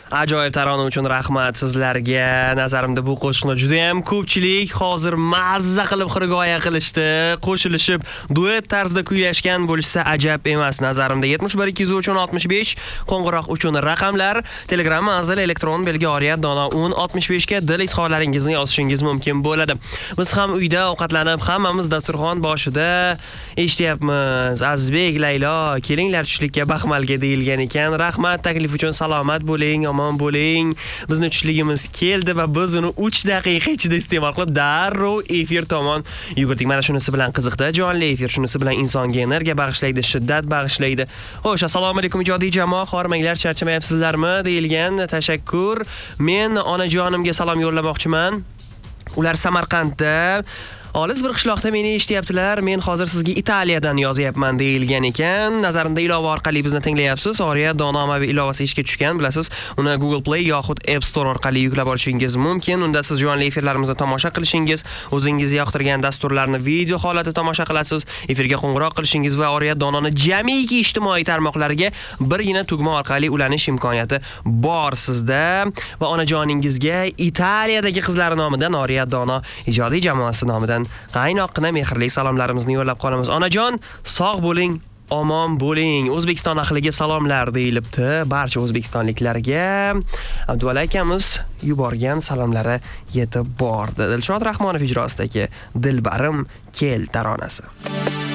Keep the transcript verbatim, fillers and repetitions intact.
Ajoyib tarona uchun rahmat sizlarga. Nazarimda bu qo'shiqni juda ham ko'pchilik hozir mazza qilib xirgoya qilishdi, qo'shilishib duet tarzda kuylashgan bo'lsa ajab emas. Nazarimda yetmish bir ikki yuz uch o'n oltmish besh qo'ng'iroq uchun raqamlar, Telegram manzil elektron belgi Oriyat Dono o'n oltmish besh ga dil izhorlaringizni yozishingiz mumkin bo'ladi. Biz ham uyda ovqatlanib, hammamiz dasturxon boshida eshityapmiz. Azizbek, Laylo, kelinglar tushlikka baxmalga deyilgan ekan. Rahmat, taklif uchun salomat bo'ling. Omon bo'ling. Bizni tushligimiz keldi va biz uni uch daqiqa ichida iste'mol qilib darrov efir tomon yugurdik. Mana shunisi bilan qiziqda, jonli efir shunisi bilan insonga energiya bag'ishlaydi, shiddat bag'ishlaydi. Xo'sh, assalomu alaykum ijodiy jamoa, xormanglar, charchamayapsizlarmi deyilgan. Tashakkur. Men onajonimga salom yo'llamoqchiman. Ular Samarqandda olis bir qishloqda meni eshityaptilar. Men hozir sizga Italiyadan yozyapman deyilgan ekan. Nazarimda ilova orqali bizni tinglayapsiz. Oriyat Dono mobil ilovasi ishga tushgan. Bilasiz, uni Google Play yoxud App Store orqali yuklab olishingiz mumkin. Unda siz jonli efirlarimizni tomosha qilishingiz, o'zingiz yoqtirgan dasturlarni video holatida tomosha qilasiz, efirga qo'ng'iroq qilishingiz va Oriyat Dononi jamiki ijtimoiy tarmoqlarga birgina tugma orqali ulanish imkoniyati bor sizda. Va onajoningizga Italiyadagi qizlar nomidan, Oriyat Dono ijodiy jamoasi nomidan qaynoqqina mehrli salomlarimizni yo'llab qolamiz. Onajon, sog' bo'ling, omon bo'ling. O'zbekiston ahliga salomlar deyilibdi. Barcha o'zbekistonliklarga Abdulla akamiz yuborgan salomlari yetib bordi. Dilshod Rahmonov ijrosidagi Dilbarim kel taronasi.